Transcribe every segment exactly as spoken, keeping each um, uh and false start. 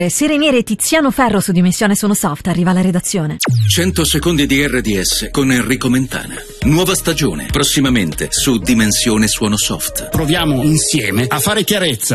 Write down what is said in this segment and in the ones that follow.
Sereniere Tiziano Ferro su Dimensione Sono Soft, arriva la redazione. cento secondi di R D S con Enrico Mentana. Nuova stagione, prossimamente su Dimensione Suono Soft. Proviamo insieme a fare chiarezza.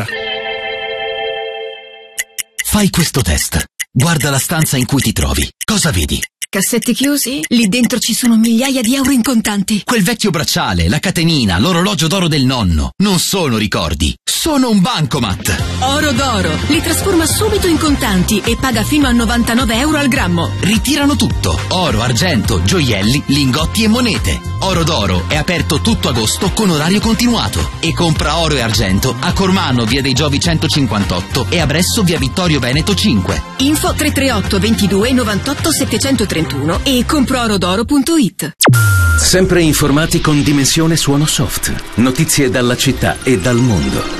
Fai questo test. Guarda la stanza in cui ti trovi. Cosa vedi? Cassetti chiusi? Lì dentro ci sono migliaia di euro in contanti. Quel vecchio bracciale, la catenina, l'orologio d'oro del nonno. Non sono ricordi, sono un bancomat. Oro d'oro. Li trasforma subito in contanti e paga fino a novantanove euro al grammo. Ritirano tutto. Oro, argento, gioielli, lingotti e monete. Oro d'oro è aperto tutto agosto con orario continuato. E compra oro e argento a Cormano, via dei Giovi centocinquantotto e a Bresso, via Vittorio Veneto cinque. Info tre tre otto ventidue novantotto settecentotrentuno e comproorodoro punto it. Sempre informati con Dimensione Suono Soft. Notizie dalla città e dal mondo.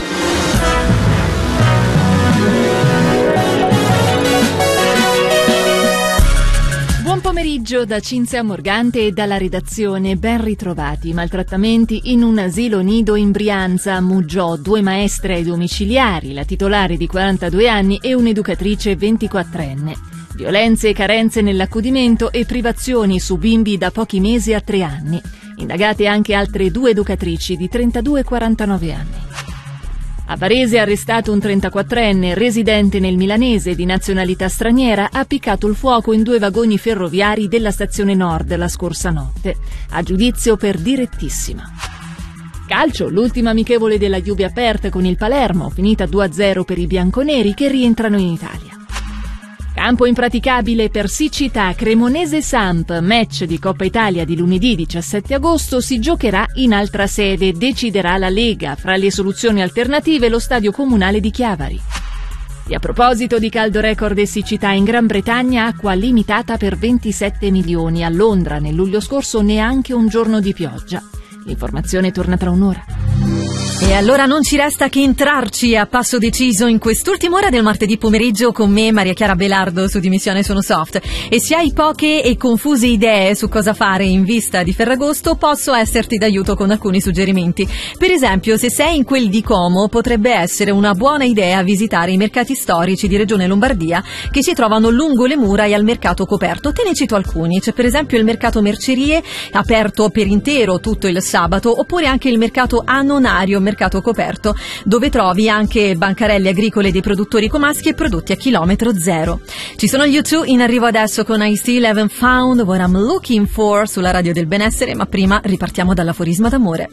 Buon pomeriggio da Cinzia Morgante e dalla redazione. Ben ritrovati. Maltrattamenti in un asilo nido in Brianza. A Muggiò, due maestre ai domiciliari, la titolare di quarantadue anni e un'educatrice ventiquattrenne. Violenze e carenze nell'accudimento e privazioni su bimbi da pochi mesi a tre anni. Indagate anche altre due educatrici di trentadue e quarantanove anni. A Varese è arrestato un trentaquattrenne residente nel Milanese di nazionalità straniera, ha appiccato il fuoco in due vagoni ferroviari della stazione Nord la scorsa notte. A giudizio per direttissima. Calcio, l'ultima amichevole della Juve aperta con il Palermo, finita due a zero per i bianconeri che rientrano in Italia. Campo impraticabile per siccità. Cremonese Samp, match di Coppa Italia di lunedì diciassette agosto, si giocherà in altra sede, deciderà la Lega. Fra le soluzioni alternative lo stadio comunale di Chiavari. E a proposito di caldo record e siccità, in Gran Bretagna acqua limitata per ventisette milioni, a Londra nel luglio scorso neanche un giorno di pioggia. L'informazione torna tra un'ora. E allora non ci resta che entrarci a passo deciso in quest'ultima ora del martedì pomeriggio con me, Maria Chiara Belardo, su Dimensione Sono Soft. E se hai poche e confuse idee su cosa fare in vista di Ferragosto, posso esserti d'aiuto con alcuni suggerimenti. Per esempio, se sei in quel di Como, potrebbe essere una buona idea visitare i mercati storici di Regione Lombardia che si trovano lungo le mura e al mercato coperto. Te ne cito alcuni. C'è per esempio il mercato Mercerie, aperto per intero tutto il sabato, oppure anche il mercato Anonario, mercato coperto, dove trovi anche bancarelle agricole dei produttori comaschi e prodotti a chilometro zero. Ci sono gli U due in arrivo adesso con I Still Haven't Found What I'm Looking For sulla radio del benessere, ma prima ripartiamo dall'aforisma d'amore.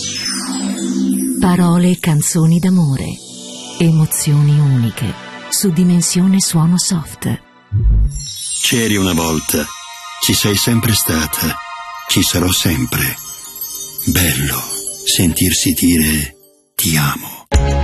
Parole e canzoni d'amore, emozioni uniche su Dimensione Suono Soft. C'eri una volta, ci sei sempre stata, ci sarò sempre. Bello sentirsi dire ti amo.